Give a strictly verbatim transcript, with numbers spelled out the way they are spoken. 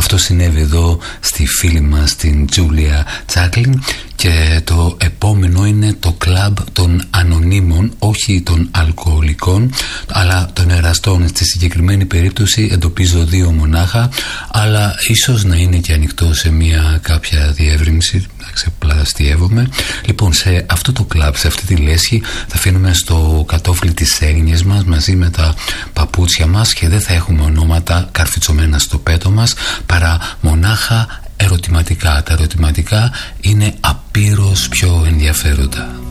Αυτό συνέβη εδώ στη φίλη μας την Τζούλια Τσάκλιν. Και το επόμενο είναι το κλαμπ των ανωνύμων, όχι των αλκοολικών αλλά των εραστών. Στη συγκεκριμένη περίπτωση εντοπίζω δύο μονάχα, αλλά ίσως να είναι και ανοιχτό σε μια κάποια διεύρυνση, να ξεπλαστιεύομαι. Λοιπόν, σε αυτό το κλαμπ, σε αυτή τη λέσχη, θα αφήνουμε στο κατόφλι τις έγνοιες μας μαζί με τα παπούτσια μας και δεν θα έχουμε ονόματα καρφιτσωμένα στο πέτο μας, παρά μονάχα ερωτηματικά. Τα ερωτηματικά είναι απείρως πιο ενδιαφέροντα.